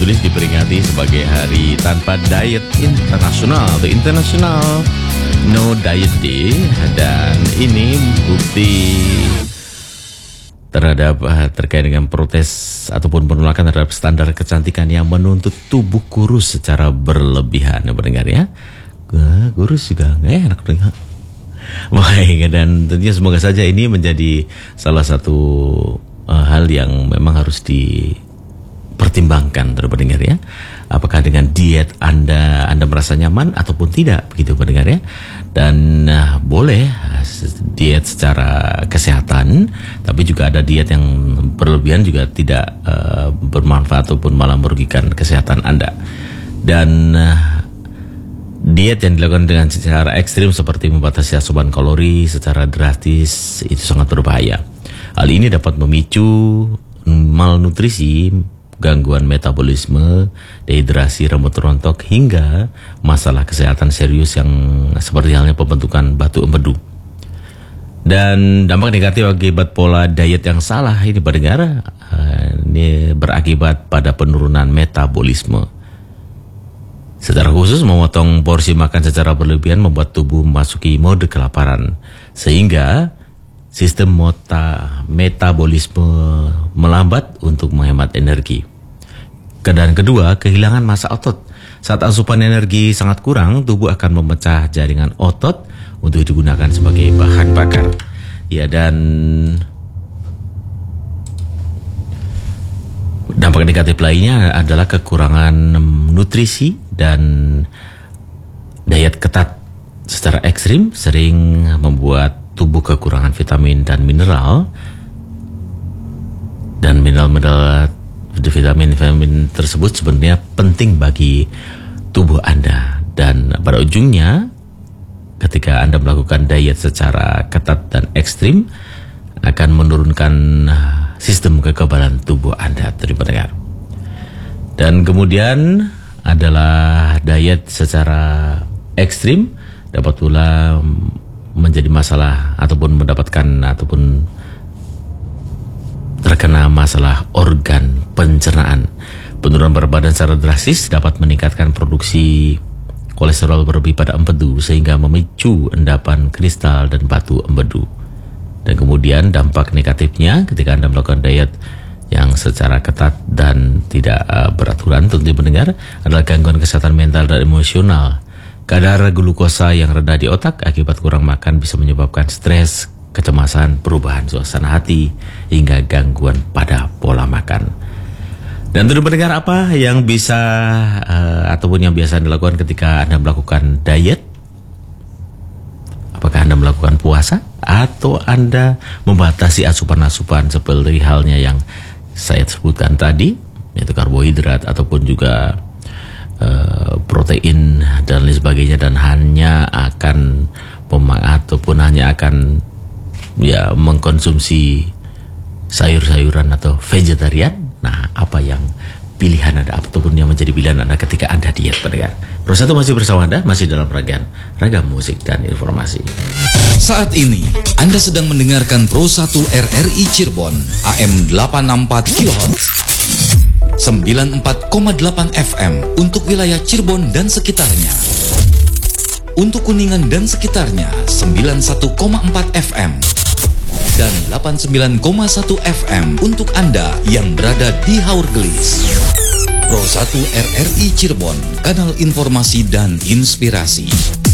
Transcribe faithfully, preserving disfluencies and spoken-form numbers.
Tulis diperingati sebagai Hari Tanpa Diet Internasional atau International No Diet Day, dan ini bukti terhadap uh, terkait dengan protes ataupun penolakan terhadap standar kecantikan yang menuntut tubuh kurus secara berlebihan, ya pendengar ya. Uh, kurus juga nggak enak dengar. Baik, dan tentunya semoga saja ini menjadi salah satu uh, hal yang memang harus dipertimbangkan, pendengar ya. Apakah dengan diet Anda Anda merasa nyaman ataupun tidak, begitu pendengar ya. Dan uh, boleh diet secara kesehatan, tapi juga ada diet yang berlebihan juga tidak uh, bermanfaat ataupun malah merugikan kesehatan Anda. Dan uh, diet yang dilakukan dengan secara ekstrim seperti membatasi asupan kalori secara drastis itu sangat berbahaya. Hal ini dapat memicu malnutrisi, gangguan metabolisme, dehidrasi, rambut rontok, hingga masalah kesehatan serius yang seperti halnya pembentukan batu empedu. Dan dampak negatif akibat pola diet yang salah ini pendengar, ini berakibat pada penurunan metabolisme. Secara khusus, memotong porsi makan secara berlebihan membuat tubuh memasuki mode kelaparan, sehingga sistem mota, metabolisme melambat untuk menghemat energi. Dan kedua, kehilangan massa otot. Saat asupan energi sangat kurang, tubuh akan memecah jaringan otot untuk digunakan sebagai bahan bakar. Ya, dan dampak negatif lainnya adalah kekurangan nutrisi, dan diet ketat secara ekstrim sering membuat tubuh kekurangan vitamin dan mineral, dan mineral-mineral vitamin-vitamin tersebut sebenarnya penting bagi tubuh Anda. Dan pada ujungnya, ketika Anda melakukan diet secara ketat dan ekstrim, akan menurunkan sistem kekebalan tubuh Anda, pendengar. Dan kemudian adalah diet secara ekstrim dapat pula menjadi masalah ataupun mendapatkan ataupun terkena masalah organ pencernaan. Penurunan berat badan secara drastis dapat meningkatkan produksi kolesterol berlebih pada empedu sehingga memicu endapan kristal dan batu empedu. Dan kemudian dampak negatifnya ketika Anda melakukan diet yang secara ketat dan tidak uh, beraturan, tentu mendengar, adalah gangguan kesehatan mental dan emosional. Kadar glukosa yang rendah di otak akibat kurang makan bisa menyebabkan stres, kecemasan, perubahan suasana hati, hingga gangguan pada pola makan. Dan tentu mendengar, apa yang bisa uh, ataupun yang biasa dilakukan ketika Anda melakukan diet? Apakah Anda melakukan puasa atau Anda membatasi asupan-asupan seperti halnya yang saya sebutkan tadi, yaitu karbohidrat ataupun juga uh, protein dan lain sebagainya, dan hanya akan ataupun hanya akan ya mengkonsumsi sayur-sayuran atau vegetarian. Nah, apa yang pilihan Anda ataupun yang menjadi pilihan Anda ketika Anda diet, pendengar? Pro satu masih bersama Anda, masih dalam ragam ragam musik dan informasi. Saat ini Anda sedang mendengarkan Pro satu R R I Cirebon A M delapan enam empat kilohertz, sembilan puluh empat koma delapan F M untuk wilayah Cirebon dan sekitarnya. Untuk Kuningan dan sekitarnya sembilan puluh satu koma empat F M dan delapan puluh sembilan koma satu F M untuk Anda yang berada di Haurgelis. Pro satu R R I Cirebon, kanal informasi dan inspirasi.